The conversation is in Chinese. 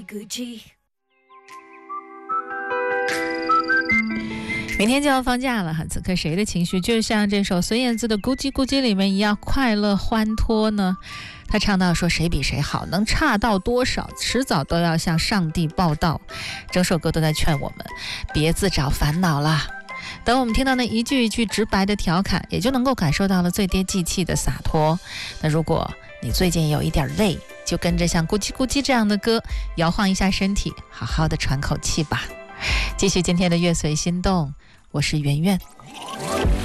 明天就要放假了哈，此刻谁的情绪就像这首孙燕姿的《咕叽咕叽》里面一样快乐欢脱呢？他唱到说谁比谁好，能差到多少，迟早都要向上帝报道。整首歌都在劝我们别自找烦恼啦。等我们听到那一句一句直白的调侃，也就能够感受到了最接地气的洒脱。那如果你最近有一点累，就跟着像咕叽咕叽这样的歌摇晃一下身体，好好的喘口气吧。继续今天的乐随心动，我是圆圆。